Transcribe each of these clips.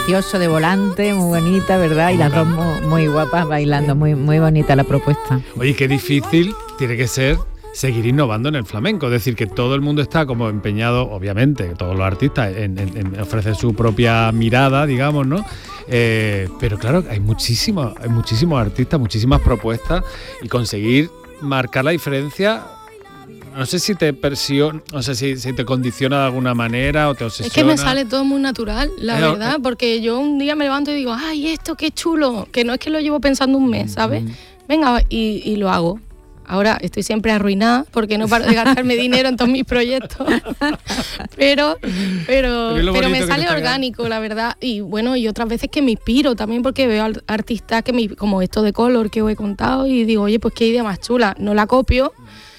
precioso de volante, muy bonita, ¿verdad? Y las dos muy guapas bailando, muy, muy bonita la propuesta. Oye, qué difícil tiene que ser seguir innovando en el flamenco, es decir, que todo el mundo está como empeñado, obviamente, todos los artistas, en ofrecer su propia mirada, digamos, ¿no? Pero claro, hay muchísimos artistas, muchísimas propuestas, y conseguir marcar la diferencia, no sé si te presiona, no sé si te condiciona de alguna manera o te obsesiona. Es que me sale todo muy natural, la verdad, porque yo un día me levanto y digo, ay, esto qué chulo, que no es que lo llevo pensando un mes, ¿sabes? Venga, y lo hago. Ahora estoy siempre arruinada porque no paro de gastarme dinero en todos mis proyectos. pero me sale orgánico, la verdad. Y bueno, y otras veces que me inspiro también porque veo artistas como esto de Color que os he contado y digo, oye, pues qué idea más chula. No la copio,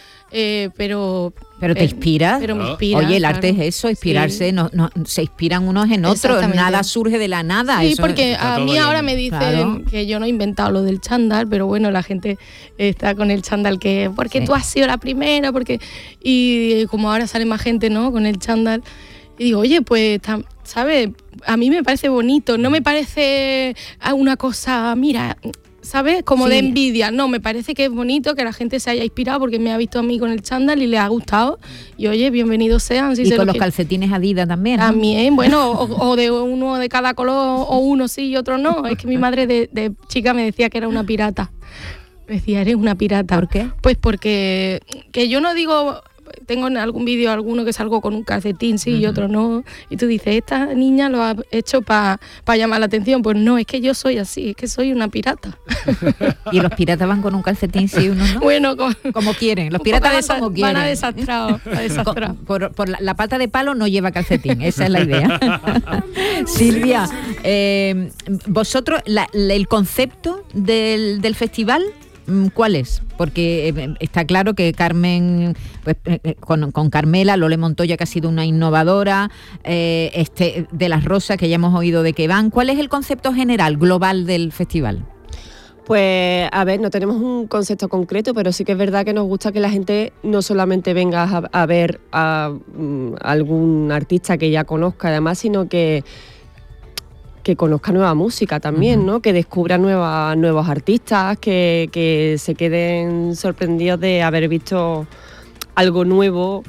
pero te inspiras. Pero me inspira. Oye, el arte es eso, inspirarse, sí. No, se inspiran unos en otros, nada surge de la nada. Sí, eso porque a mí ahora me dicen que yo no he inventado lo del chándal, pero bueno, la gente está con el chándal porque tú has sido la primera, y como ahora sale más gente, ¿no?, con el chándal. Y digo, oye, pues, ¿sabes? A mí me parece bonito, no me parece una cosa, mira, ¿sabes? Como de envidia. No, me parece que es bonito que la gente se haya inspirado porque me ha visto a mí con el chándal y le ha gustado. Y oye, bienvenidos sean. Si y con los calcetines Adidas también, ¿no? También, bueno, o de uno de cada color, o uno sí y otro no. Es que mi madre de chica me decía que era una pirata. Me decía, eres una pirata. ¿Por qué? Pues porque que yo no digo... Tengo en algún vídeo alguno que salgo con un calcetín, sí, y otro no. Y tú dices, esta niña lo ha hecho para llamar la atención. Pues no, es que yo soy así, es que soy una pirata. ¿Y los piratas van con un calcetín, sí, uno no? Bueno, como quieren. Los piratas van como quieren. Van a desastrados. Por la pata de palo no lleva calcetín, esa es la idea. Silvia, vosotros, el concepto del festival, ¿cuál es? Porque está claro que Carmen, pues, con Carmela, Lole Montoya, que ha sido una innovadora, de las Rosas, que ya hemos oído de que van. ¿Cuál es el concepto general, global del festival? Pues, a ver, no tenemos un concepto concreto, pero sí que es verdad que nos gusta que la gente no solamente venga a ver a algún artista que ya conozca, además, sino que conozca nueva música también, ¿no? Que descubra nuevos artistas, que se queden sorprendidos de haber visto algo nuevo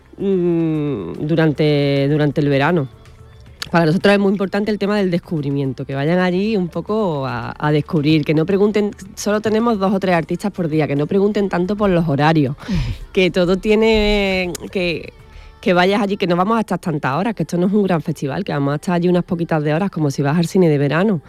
durante el verano. Para nosotros es muy importante el tema del descubrimiento, que vayan allí un poco a descubrir, que no pregunten, solo tenemos 2 o 3 artistas por día, que no pregunten tanto por los horarios, que todo tiene que vayas allí, que no vamos a estar tantas horas, que esto no es un gran festival, que vamos a estar allí unas poquitas de horas, como si vas al cine de verano.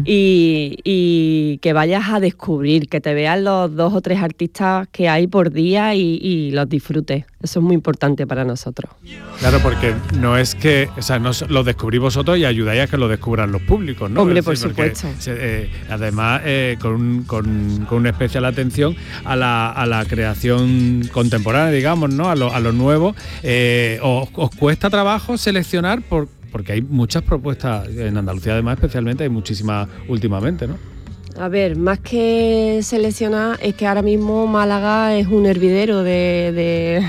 Y que vayas a descubrir, que te vean los 2 o 3 artistas que hay por día y los disfrutes. Eso es muy importante para nosotros. Claro, porque no es que, o sea, no lo descubrís vosotros y ayudáis a que lo descubran los públicos, ¿no? Hombre, por supuesto. Además, con una especial atención a la creación contemporánea, digamos, ¿no? A lo nuevo. ¿Os cuesta trabajo seleccionar? Porque hay muchas propuestas en Andalucía, además, especialmente, hay muchísimas últimamente, ¿no? A ver, más que seleccionar, es que ahora mismo Málaga es un hervidero de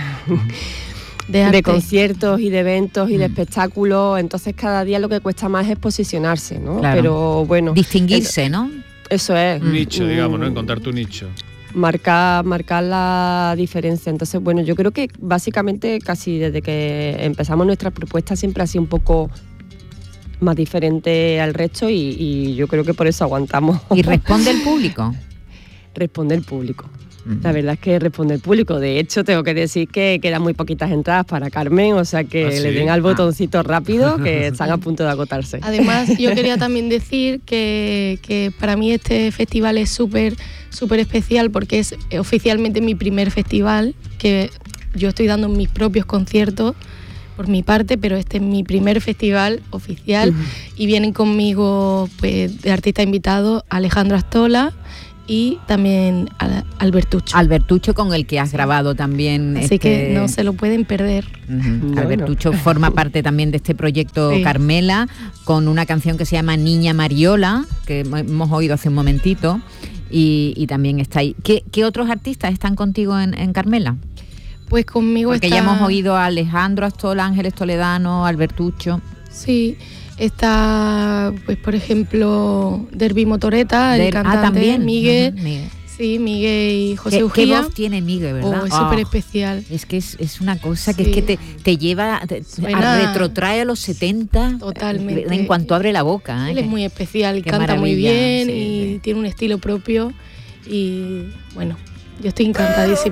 conciertos y de eventos y de espectáculos, entonces cada día lo que cuesta más es posicionarse, ¿no? Claro. Pero bueno, distinguirse, ¿no? Eso es. Un nicho, digamos, ¿no? Encontrar tu nicho. Marcar la diferencia. Entonces, bueno, yo creo que básicamente casi desde que empezamos nuestra propuesta siempre ha sido un poco más diferente al resto y yo creo que por eso aguantamos. ¿Y responde el público? Responde el público. La verdad es que responde el público. De hecho, tengo que decir que quedan muy poquitas entradas para Carmen, o sea que le den al botoncito rápido, que están a punto de agotarse. Además, yo quería también decir que para mí este festival es súper especial porque es oficialmente mi primer festival, que yo estoy dando mis propios conciertos por mi parte, pero este es mi primer festival oficial y vienen conmigo, pues, de artista invitado Alejandro Astola y también Albertucho. Albertucho, con el que has grabado también. Así que no se lo pueden perder. Bueno. Albertucho forma parte también de este proyecto Carmela, con una canción que se llama Niña Mariola, que hemos oído hace un momentito, y también está ahí. ¿Qué otros artistas están contigo en Carmela? Pues conmigo porque ya hemos oído a Alejandro Astola, Ángeles Toledano, Albertucho. Sí, Está, pues por ejemplo, Derby Motoreta, el cantante también. Miguel. Ajá, Miguel. Sí, Miguel y José ¿Qué Ujía. voz tiene Miguel, verdad? Es súper especial. Es que es una cosa que Sí. es que te lleva, retrotrae a los 70. Totalmente. En cuanto abre la boca. Él es muy especial, qué canta muy maravilla, bien sí, y sí. tiene un estilo propio. Y bueno, yo estoy encantadísima.